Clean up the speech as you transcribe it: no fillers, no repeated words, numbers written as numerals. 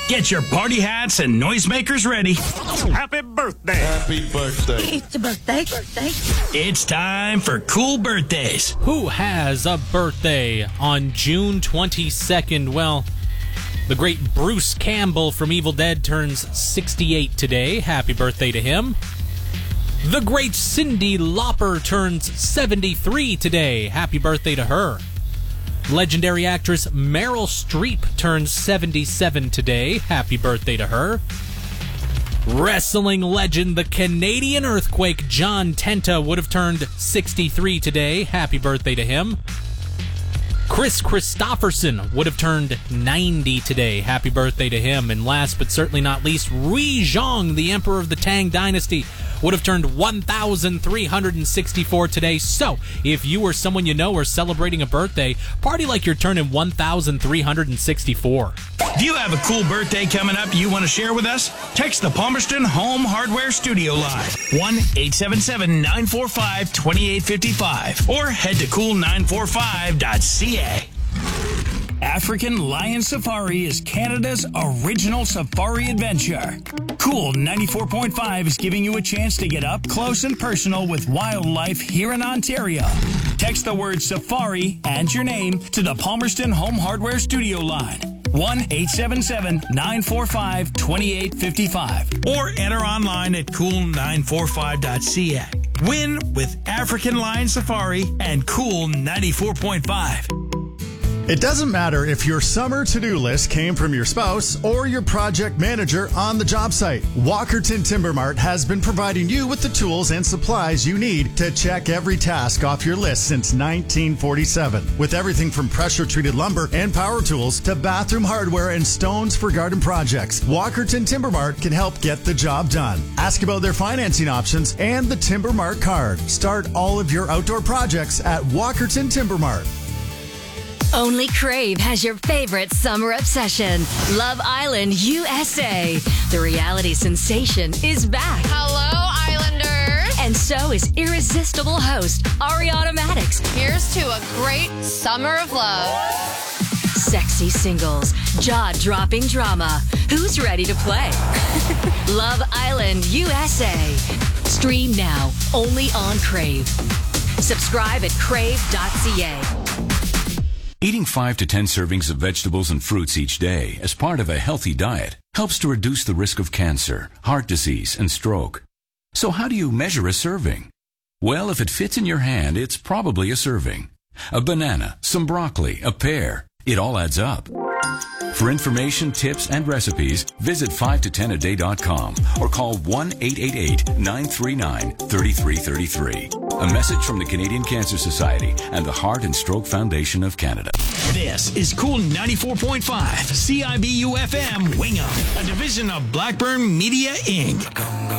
Get your party hats and noisemakers ready. Happy birthday. Happy birthday. It's a birthday. It's time for Cool Birthdays. Who has a birthday on June 22nd? Well, the great Bruce Campbell from Evil Dead turns 68 today. Happy birthday to him. The great Cyndi Lauper turns 73 today. Happy birthday to her. Legendary actress Meryl Streep turns 77 today. Happy birthday to her. Wrestling legend, the Canadian Earthquake, John Tenta, would have turned 63 today. Happy birthday to him. Chris Christopherson would have turned 90 today. Happy birthday to him. And last but certainly not least, Rui Zhong, the Emperor of the Tang Dynasty, would have turned 1,364 today. So, if you or someone you know are celebrating a birthday, party like you're turning 1,364. If you have a cool birthday coming up you want to share with us, text the Palmerston Home Hardware Studio line, 1-877-945-2855, or head to cool945.ca. African Lion Safari is Canada's original safari adventure. Cool 94.5 is giving you a chance to get up close and personal with wildlife here in Ontario. Text the word safari and your name to the Palmerston Home Hardware Studio line, 1-877-945-2855, or enter online at cool945.ca. Win with African Lion Safari and Cool 94.5. It doesn't matter if your summer to-do list came from your spouse or your project manager on the job site. Walkerton Timber Mart has been providing you with the tools and supplies you need to check every task off your list since 1947. With everything from pressure-treated lumber and power tools to bathroom hardware and stones for garden projects, Walkerton Timber Mart can help get the job done. Ask about their financing options and the Timber Mart card. Start all of your outdoor projects at Walkerton Timber Mart. Only Crave has your favorite summer obsession. Love Island USA. The reality sensation is back. Hello, Islanders. And so is irresistible host Ariana Maddox. Here's to a great summer of love. Sexy singles, jaw-dropping drama. Who's ready to play? Love Island USA. Stream now, only on Crave. Subscribe at crave.ca. Eating 5 to 10 servings of vegetables and fruits each day as part of a healthy diet helps to reduce the risk of cancer, heart disease, and stroke. So how do you measure a serving? Well, if it fits in your hand, it's probably a serving. A banana, some broccoli, a pear, it all adds up. For information, tips, and recipes, visit 5to10aday.com or call 1-888-939-3333. A message from the Canadian Cancer Society and the Heart and Stroke Foundation of Canada. This is Cool 94.5 CIBU FM Wingham, a division of Blackburn Media Inc.